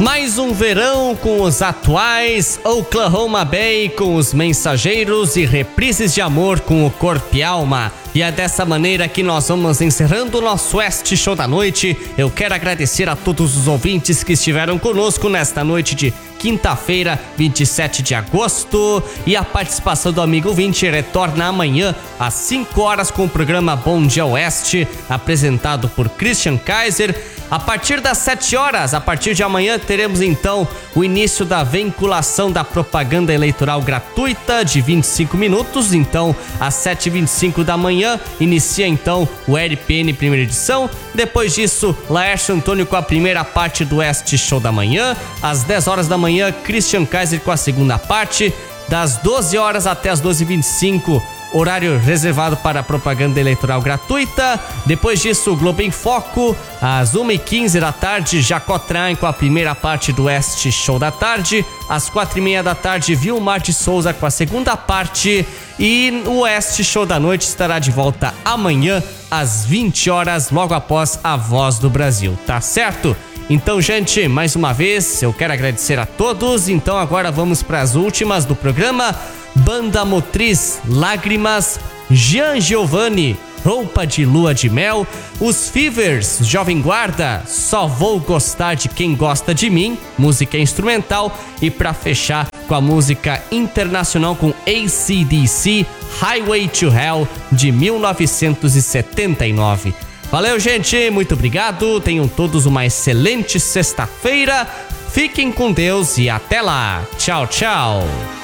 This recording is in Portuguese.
Mais um verão com os atuais, Oklahoma Bay com os Mensageiros e Reprises de Amor com o Corpo e Alma. E é dessa maneira que nós vamos encerrando o nosso West Show da noite. Eu quero agradecer a todos os ouvintes que estiveram conosco nesta noite de quinta-feira, 27 de agosto. E a participação do amigo ouvinte retorna amanhã às 5 horas com o programa Bom Dia Oeste, apresentado por Christian Kaiser. A partir das 7 horas, a partir de amanhã, teremos então o início da vinculação da propaganda eleitoral gratuita de 25 minutos. Então, às 7h25 da manhã, inicia então o RPN primeira edição. Depois disso, Laércio Antônio com a primeira parte do West Show da manhã. Às 10 horas da manhã, Christian Kaiser com a segunda parte. Das 12 horas até as 12h25, horário reservado para a propaganda eleitoral gratuita. Depois disso, Globo em Foco, às 1h15 da tarde, Jacó Traem com a primeira parte do West Show da tarde. Às 4h30 da tarde, Vilmar de Souza com a segunda parte. E o West Show da noite estará de volta amanhã, às 20 horas, logo após a Voz do Brasil, tá certo? Então, gente, mais uma vez, eu quero agradecer a todos. Então, agora vamos para as últimas do programa. Banda Motriz, Lágrimas, Jean Giovanni, Roupa de Lua de Mel, Os Fevers, Jovem Guarda, Só Vou Gostar de Quem Gosta de Mim, música instrumental. E para fechar com a música internacional com AC/DC, Highway to Hell, de 1979. Valeu, gente, muito obrigado, tenham todos uma excelente sexta-feira, fiquem com Deus e até lá, tchau, tchau.